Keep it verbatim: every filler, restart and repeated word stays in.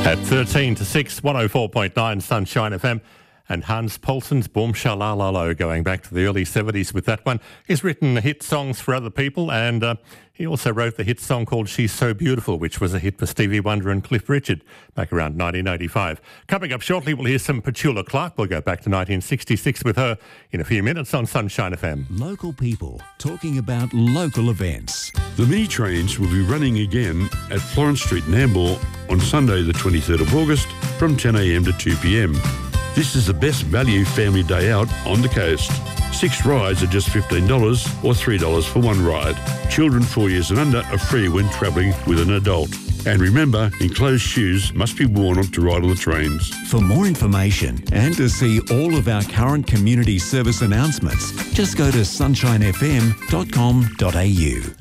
At thirteen to six, one oh four point nine Sunshine F M. And Hans Poulsen's Boom Shalalalo, going back to the early seventies with that one. He's written hit songs for other people, and uh, he also wrote the hit song called She's So Beautiful, which was a hit for Stevie Wonder and Cliff Richard back around nineteen eighty-five. Coming up shortly, we'll hear some Petula Clark. We'll go back to nineteen sixty-six with her in a few minutes on Sunshine F M. Local people talking about local events. The mini trains will be running again at Florence Street, Nambour on Sunday the twenty-third of August from ten a m to two p m. This is the best value family day out on the coast. Six rides are just fifteen dollars or three dollars for one ride. Children four years and under are free when travelling with an adult. And remember, enclosed shoes must be worn on to ride on the trains. For more information and to see all of our current community service announcements, just go to sunshine f m dot com dot a u.